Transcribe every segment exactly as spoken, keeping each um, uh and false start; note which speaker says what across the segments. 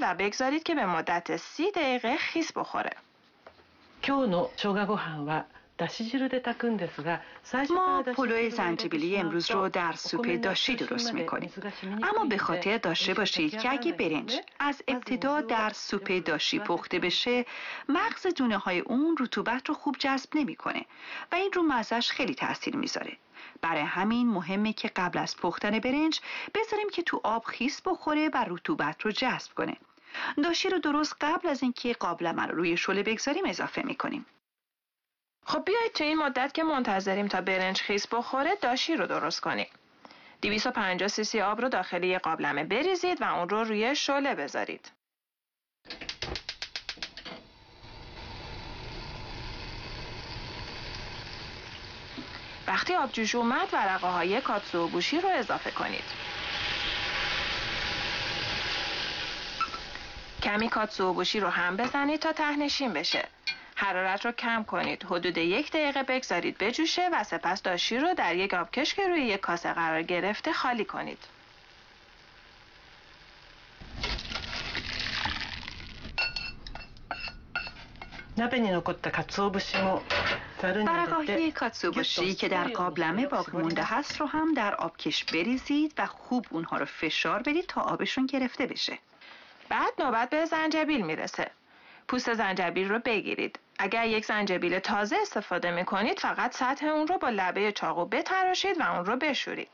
Speaker 1: و بگذارید که به مدت سی دقیقه خیس بخوره.
Speaker 2: 今日の生姜ご飯はだし汁で炊くんですが
Speaker 3: ما پلو زنجبیلی امروز رو در سوپ داشی درست میکنیم. اما به خاطر داشته باشید که اگه برنج از ابتدا در سوپ داشی پخته بشه، مغز دونه های اون رطوبت رو خوب جذب نمیکنه و این رو مزهش خیلی تاثیر میذاره. برای همین مهمه که قبل از پختن برنج بذاریم که تو آب خیس بخوره و رطوبت رو جذب کنه. داشی رو درست قبل از اینکه قابلمه رو روی شعله بگذاریم اضافه میکنیم.
Speaker 1: خب بیایید تو این مدت که منتظریم تا برنج خیس بخوره داشی رو درست کنیم. دویست و پنجاه سی سی آب رو داخل یک قابلمه بریزید و اون رو روی شعله بذارید. وقتی آب جوش اومد ورقه های کاتسوبوشی رو اضافه کنید. کمی کاتسوبوشی رو هم بزنید تا ته‌نشین بشه. حرارت رو کم کنید. حدود یک دقیقه بگذارید بجوشه و سپس داشی رو در یک آبکش که روی یک کاسه قرار گرفته خالی کنید.
Speaker 3: ورقه‌های کاتسوبوشی که در قابلمه باقی مونده هست رو هم در آبکش بریزید و خوب اونها رو فشار بدید تا آبشون گرفته بشه.
Speaker 1: بعد نوبت به زنجبیل میرسه. پوست زنجبیل رو بگیرید. اگر یک زنجبیل تازه استفاده میکنید فقط سطح اون رو با لبه چاقو بتراشید و اون رو بشورید.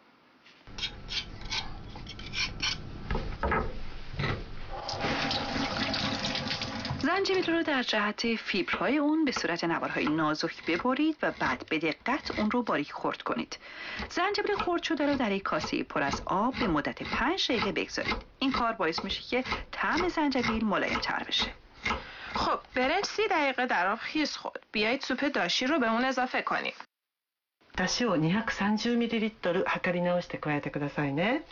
Speaker 3: زنجبیل رو در جهت فیبرهای اون به صورت نوارهای نازک ببرید و بعد به دقت اون رو باریک خرد کنید. زنجبیل خرد شده رو در یک کاسه پر از آب به مدت پنج دقیقه بگذارید. این کار باعث میشه که طعم زنجبیل ملایم‌تر بشه.
Speaker 1: خب برنج سی دقیقه در آب خیس خورد. بیایید سوپ داشی رو به اون اضافه کنیم.
Speaker 2: だしをにひゃくさんじゅうミリリットル量り直して加えてくださいね。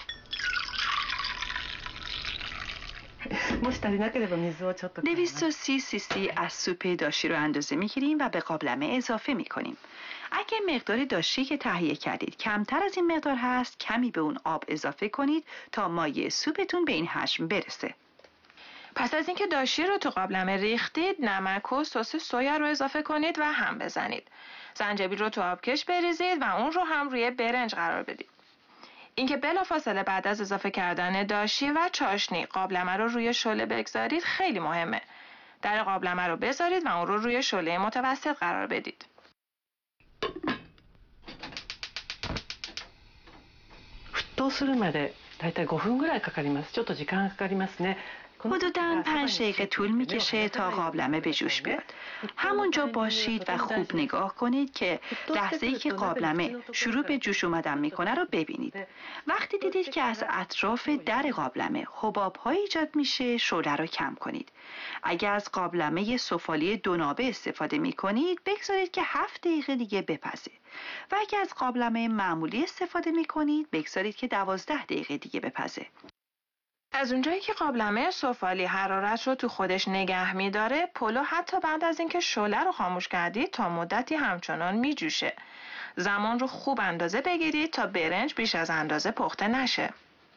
Speaker 2: もし足りなければ水をちょっと。
Speaker 3: دویست و سی سی سی از سوپ داشی رو اندازه میگیریم و به قابلمه اضافه میکنیم. اگه مقدار داشی که تهیه کردید کمتر از این مقدار هست، کمی به اون آب اضافه کنید تا مایع سوپتون به این حجم برسه.
Speaker 1: پس از اینکه داشی رو تو قابلمه ریختید، نمک و سس سویا رو اضافه کنید و هم بزنید. زنجبیل رو تو آبکش بریزید و اون رو هم روی برنج قرار بدید. اینکه بلافاصله بعد از اضافه کردن داشی و چاشنی قابلمه رو روی شعله بگذارید خیلی مهمه. در قابلمه رو بذارید و اون رو روی شعله متوسط قرار بدید.
Speaker 2: 沸騰するまでだいたいごふんぐらいかかります。ちょっと時間がかかりますね。
Speaker 3: حدوداً پنج دقیقه طول میکشه تا قابلمه به جوش بیاد. همونجا باشید و خوب نگاه کنید که لحظه‌ای که قابلمه شروع به جوش اومدن میکنه رو ببینید. وقتی دیدید که از اطراف در قابلمه حباب‌هایی ایجاد میشه، شعله رو کم کنید. اگر از قابلمه سفالی دونابه استفاده میکنید، بگذارید که هفت دقیقه دیگه بپزه. و اگر از قابلمه معمولی استفاده میکنید، بگذارید که دوازده دقیقه دیگه بپزه.
Speaker 1: از اونجایی که قابلمه سفالی حرارت رو تو خودش نگه میداره، پلو حتی بعد از اینکه شعله رو خاموش کردید تا مدتی همچنان میجوشه. زمان رو خوب اندازه بگیرید تا برنج بیش از اندازه پخته نشه.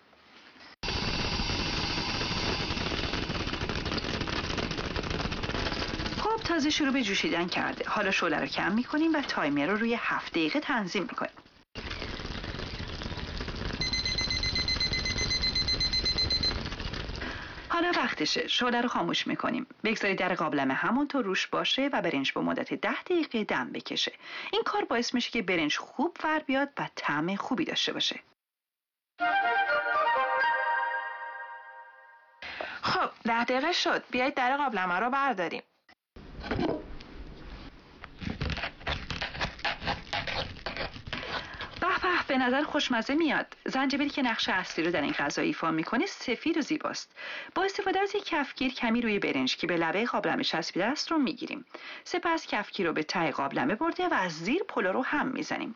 Speaker 3: خب تازه شروع به جوشیدن کرده. حالا شعله رو کم میکنیم و تایمر رو روی هفت دقیقه تنظیم میکنیم. حالا وقتشه. شعله رو خاموش میکنیم. بگذارید در قابلمه همونطور روش باشه و برنج به مدت ده دقیقه دم بکشه. این کار باعث میشه که برنج خوب فر بیاد و طعم خوبی داشته باشه.
Speaker 1: خب ده دقیقه شد. بیایید در قابلمه رو برداریم.
Speaker 3: به به نظر خوشمزه میاد. زنجبیل که نقش اصلی رو در این غذا ایفا میکنه سفید و زیباست. با استفاده از یک کفگیر کمی روی برنج که به لبه قابلمه چسبیده است رو میگیریم. سپس کفگیر رو به ته قابلمه برده و از زیر پلو رو هم میزنیم.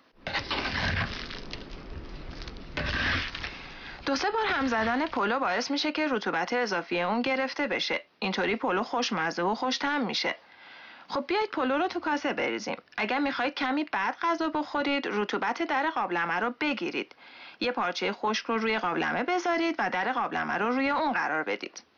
Speaker 1: دو سه بار هم زدن پلو باعث میشه که رطوبت اضافی اون گرفته بشه. اینطوری پلو خوشمزه و خوش‌طعم میشه. خب بیایید پلو رو تو کاسه بریزیم. اگر میخواید کمی بعد غذا بخورید، رطوبت در قابلمه رو بگیرید. یه پارچه خشک رو روی قابلمه بذارید و در قابلمه رو روی اون قرار بدید.